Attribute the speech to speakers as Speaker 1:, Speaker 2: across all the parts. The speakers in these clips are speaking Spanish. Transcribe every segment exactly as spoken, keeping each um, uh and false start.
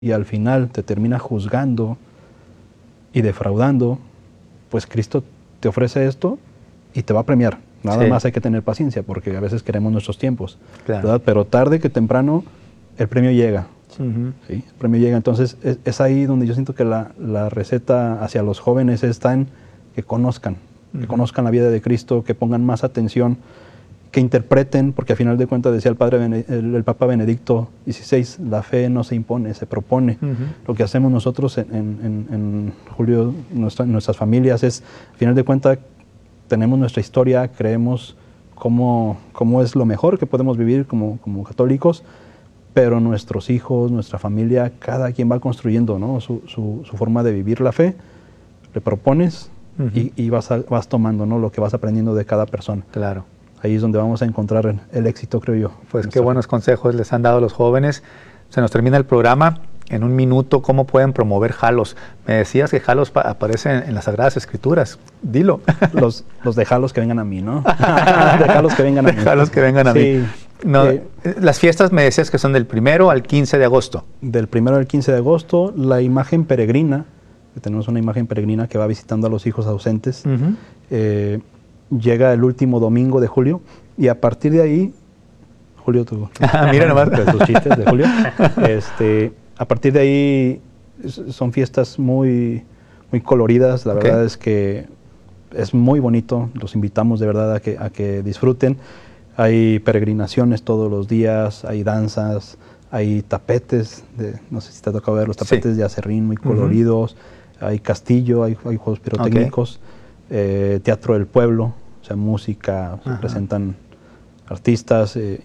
Speaker 1: y al final te termina juzgando y defraudando, pues Cristo te ofrece esto y te va a premiar. Nada sí. más hay que tener paciencia, porque a veces queremos nuestros tiempos, claro. ¿verdad? Pero tarde que temprano el premio llega. Uh-huh. ¿sí? El premio llega. Entonces es, es ahí donde yo siento que la, la receta hacia los jóvenes está en que conozcan, uh-huh. que conozcan la vida de Cristo, que pongan más atención, que interpreten, porque al final de cuentas decía el padre Bene, el, el Papa Benedicto dieciséis, la fe no se impone, se propone. Uh-huh. Lo que hacemos nosotros en, en, en Julio, nuestra, nuestras familias, es, al final de cuentas, tenemos nuestra historia, creemos cómo, cómo es lo mejor que podemos vivir como, como católicos, pero nuestros hijos, nuestra familia, cada quien va construyendo, ¿no? su, su, su forma de vivir la fe, le propones uh-huh. y, y vas, a, vas tomando, ¿no? lo que vas aprendiendo de cada persona.
Speaker 2: Claro.
Speaker 1: Ahí es donde vamos a encontrar el éxito, creo yo.
Speaker 2: Pues qué buenos consejos les han dado los jóvenes. Se nos termina el programa. En un minuto, ¿cómo pueden promover Jalos? Me decías que Jalos pa- aparece en, en las Sagradas Escrituras. Dilo.
Speaker 1: Los, los de Jalos que vengan a mí, ¿no? De Jalos que vengan a mí.
Speaker 2: De Jalos que vengan a
Speaker 1: sí.
Speaker 2: mí. No,
Speaker 1: eh,
Speaker 2: las fiestas me decías que son del primero al quince de agosto.
Speaker 1: Del primero al quince de agosto, la imagen peregrina, que tenemos una imagen peregrina que va visitando a los hijos ausentes, uh-huh. eh, llega el último domingo de julio, y a partir de ahí, Julio, tú, tú
Speaker 2: ah, mira nomás.
Speaker 1: tus chistes de Julio, este, a partir de ahí son fiestas muy, muy coloridas, la okay. verdad es que es muy bonito, los invitamos de verdad a que, a que disfruten. Hay peregrinaciones todos los días, hay danzas, hay tapetes, de, no sé si te ha tocado ver los tapetes sí. de acerrín muy coloridos, uh-huh. hay castillo, hay, hay juegos pirotécnicos, okay. eh, teatro del pueblo, o sea, música, se presentan artistas eh,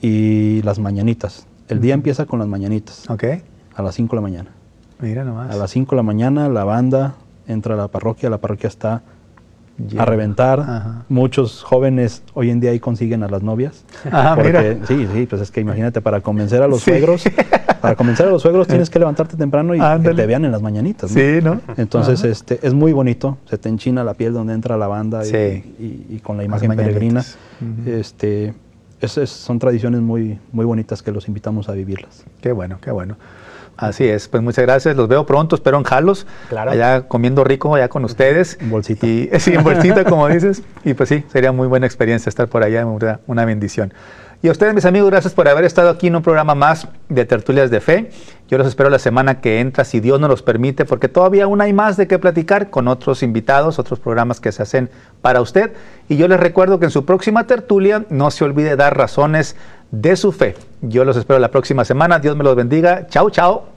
Speaker 1: y las mañanitas. El uh-huh. día empieza con las mañanitas,
Speaker 2: okay.
Speaker 1: a las cinco de la mañana.
Speaker 2: Mira nomás.
Speaker 1: A las cinco de la mañana la banda entra a la parroquia, la parroquia está yeah. a reventar. Ajá. Muchos jóvenes hoy en día ahí consiguen a las novias.
Speaker 2: Ah,
Speaker 1: porque,
Speaker 2: mira.
Speaker 1: Sí, sí, pues es que imagínate, para convencer a los sí. suegros, para convencer a los suegros tienes que levantarte temprano y Ándale. que te vean en las mañanitas, ¿no?
Speaker 2: Sí, ¿no?
Speaker 1: Entonces este, es muy bonito, se te enchina la piel donde entra la banda sí. y, y, y con la imagen peregrina. Uh-huh. Este, es, es, son tradiciones muy, muy bonitas que los invitamos a vivirlas.
Speaker 2: Qué bueno, qué bueno. Así es, pues muchas gracias, los veo pronto, espero en Jalos,
Speaker 1: claro.
Speaker 2: allá comiendo rico, allá con ustedes.
Speaker 1: En bolsita.
Speaker 2: Y, sí, en bolsita, como dices, y pues sí, sería muy buena experiencia estar por allá, una, una bendición. Y a ustedes, mis amigos, gracias por haber estado aquí en un programa más de Tertulias de Fe. Yo los espero la semana que entra, si Dios nos los permite, porque todavía aún hay más de qué platicar con otros invitados, otros programas que se hacen para usted. Y yo les recuerdo que en su próxima tertulia no se olvide dar razones de su fe. Yo los espero la próxima semana. Dios me los bendiga. Chao, chao.